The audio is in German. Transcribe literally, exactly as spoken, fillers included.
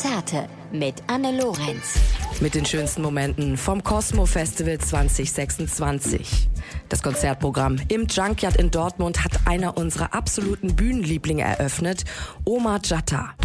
Konzerte mit Anne Lorenz. Mit den schönsten Momenten vom Cosmo Festival zwanzig sechsundzwanzig. Das Konzertprogramm im Junkyard in Dortmund hat einer unserer absoluten Bühnenlieblinge eröffnet, Omar Jatta.